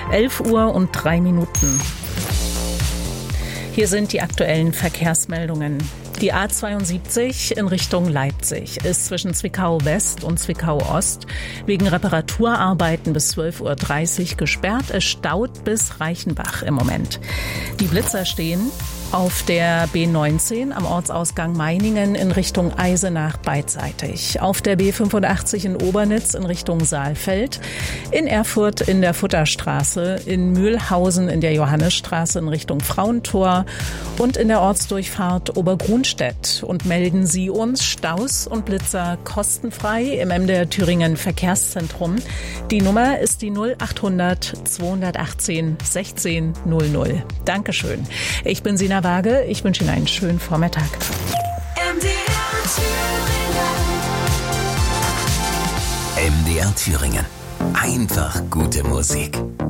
11:03 Hier sind die aktuellen Verkehrsmeldungen. Die A72 in Richtung Leipzig ist zwischen Zwickau West und Zwickau Ost wegen Reparaturarbeiten bis 12:30 gesperrt. Es staut bis Reichenbach im Moment. Die Blitzer stehen auf der B19 am Ortsausgang Meiningen in Richtung Eisenach beidseitig, auf der B85 in Obernitz in Richtung Saalfeld, in Erfurt in der Futterstraße, in Mühlhausen in der Johannesstraße in Richtung Frauentor und in der Ortsdurchfahrt Obergrunstedt. Und melden Sie uns Staus und Blitzer kostenfrei im MDR Thüringen Verkehrszentrum. Die Nummer ist die 0800 218 16 00. Dankeschön. Ich bin Sina Waage. Ich wünsche Ihnen einen schönen Vormittag. MDR Thüringen. Einfach gute Musik.